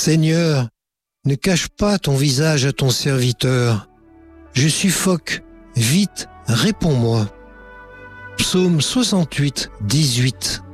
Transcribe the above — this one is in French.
Seigneur, ne cache pas ton visage à ton serviteur. Je suffoque, vite, réponds-moi. Psaume 68, 18.